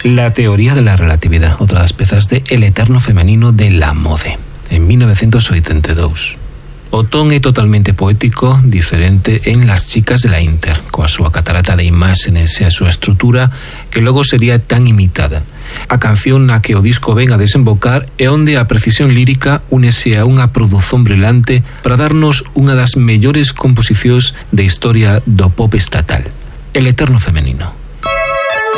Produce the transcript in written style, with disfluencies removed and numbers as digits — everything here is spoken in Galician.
La teoría de la relatividad, outra das pezas de El eterno femenino de Lamothe, en 1982. O ton é totalmente poético, diferente en Las chicas de la Inter, coa súa catarata de imaxes e a súa estrutura que logo sería tan imitada. A canción na que o disco ven a desembocar é onde a precisión lírica únese a unha produción brilante para darnos unha das mellores composicións da historia do pop estatal. El eterno femenino.